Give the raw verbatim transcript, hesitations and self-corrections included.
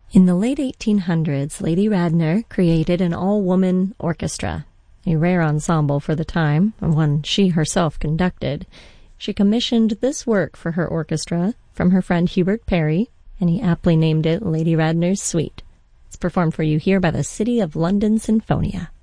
In the late eighteen hundreds, Lady Radner created an all-woman orchestra, a rare ensemble for the time, and one she herself conducted. She commissioned this work for her orchestra from her friend Hubert Parry, and he aptly named it Lady Radner's Suite. It's performed for you here by the City of London Sinfonia.